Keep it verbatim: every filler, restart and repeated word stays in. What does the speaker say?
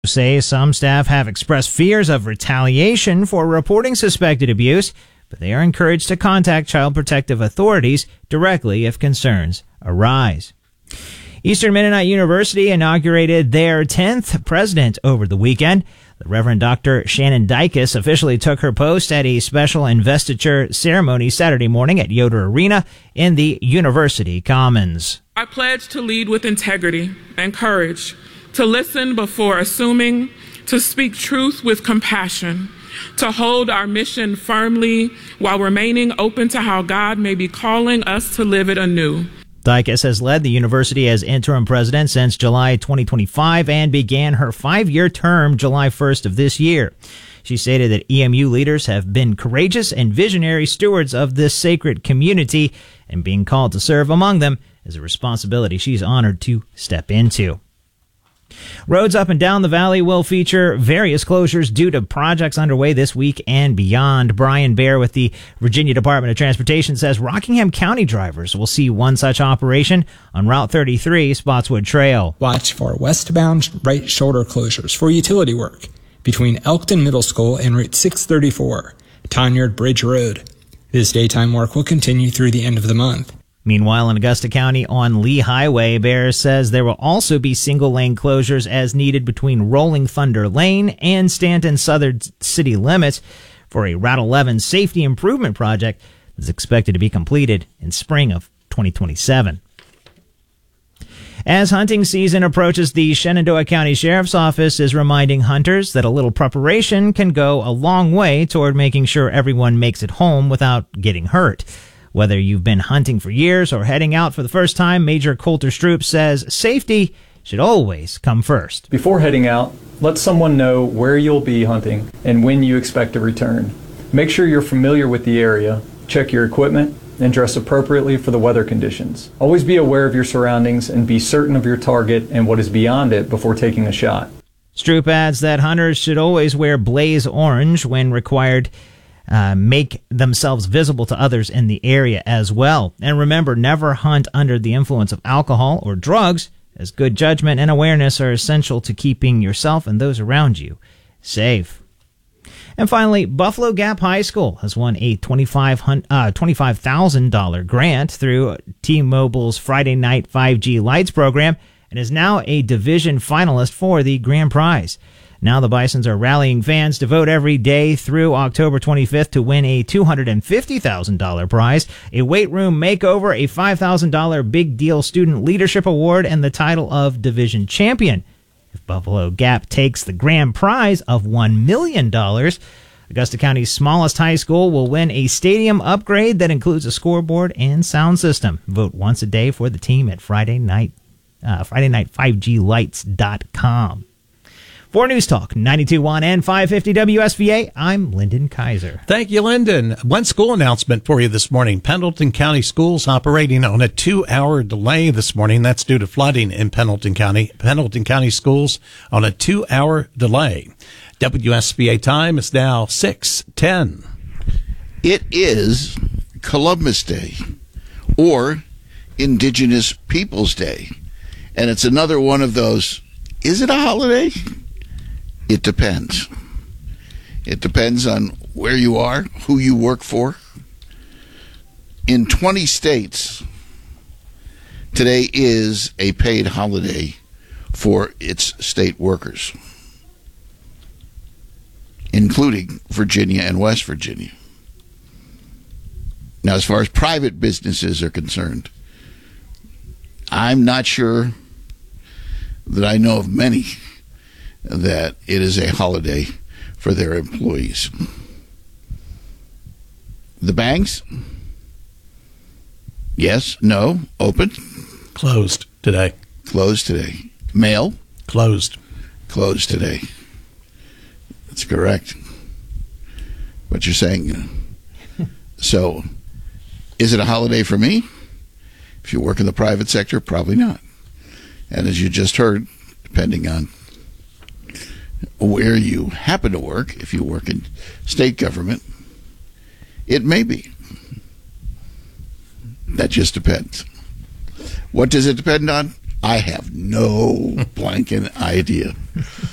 Say some staff have expressed fears of retaliation for reporting suspected abuse, but they are encouraged to contact Child Protective authorities directly if concerns arise. Eastern Mennonite University inaugurated their tenth president over the weekend. The Reverend Doctor Shannon Dykes officially took her post at a special investiture ceremony Saturday morning at Yoder Arena in the University Commons. I pledge to lead with integrity and courage, to listen before assuming, to speak truth with compassion, to hold our mission firmly while remaining open to how God may be calling us to live it anew. Dykes has led the university as interim president since July twenty twenty-five and began her five-year term July first of this year. She stated that E M U leaders have been courageous and visionary stewards of this sacred community, and being called to serve among them is a responsibility she's honored to step into. Roads up and down the valley will feature various closures due to projects underway this week and beyond. Brian Baer with the Virginia Department of Transportation says Rockingham County drivers will see one such operation on Route thirty-three, Spotswood Trail. Watch for westbound right shoulder closures for utility work between Elkton Middle School and Route six thirty-four, Tanyard Bridge Road. This daytime work will continue through the end of the month. Meanwhile, in Augusta County on Lee Highway, Bear says there will also be single-lane closures as needed between Rolling Thunder Lane and Stanton Southern city limits for a Route eleven safety improvement project that's expected to be completed in spring of twenty twenty-seven. As hunting season approaches, the Shenandoah County Sheriff's Office is reminding hunters that a little preparation can go a long way toward making sure everyone makes it home without getting hurt. Whether you've been hunting for years or heading out for the first time, Major Coulter Stroop says safety should always come first. Before heading out, let someone know where you'll be hunting and when you expect to return. Make sure you're familiar with the area, check your equipment, and dress appropriately for the weather conditions. Always be aware of your surroundings and be certain of your target and what is beyond it before taking a shot. Stroop adds that hunters should always wear blaze orange when required. Uh, make themselves visible to others in the area as well. And remember, never hunt under the influence of alcohol or drugs, as good judgment and awareness are essential to keeping yourself and those around you safe. And finally, Buffalo Gap High School has won a twenty-five thousand dollars grant through T-Mobile's Friday Night five G Lights program and is now a division finalist for the grand prize. Now the Bisons are rallying fans to vote every day through October twenty-fifth to win a two hundred fifty thousand dollars prize, a weight room makeover, a five thousand dollars Big Deal Student Leadership Award, and the title of Division Champion. If Buffalo Gap takes the grand prize of one million dollars, Augusta County's smallest high school will win a stadium upgrade that includes a scoreboard and sound system. Vote once a day for the team at Friday Night, uh, Friday Night five G Lights dot com. For News Talk ninety-two point one and five fifty W S V A, I'm Lyndon Kaiser. Thank you, Lyndon. One school announcement for you this morning. Pendleton County Schools operating on a two-hour delay this morning. That's due to flooding in Pendleton County. Pendleton County Schools on a two-hour delay. W S V A time is now six ten. It is Columbus Day, or Indigenous Peoples Day. And it's another one of those, is it a holiday? It depends. It depends on where you are, who you work for. In twenty states, today is a paid holiday for its state workers, including Virginia and West Virginia. Now, as far as private businesses are concerned, I'm not sure that I know of many that it is a holiday for their employees. The banks? Yes, no, open? Closed today. Closed today. Mail? Closed. Closed today. That's correct. What you're saying. So, is it a holiday for me? If you work in the private sector, probably not. And as you just heard, depending on where you happen to work, if you work in state government, it may be. That just depends. What does it depend on? I have no blanking idea.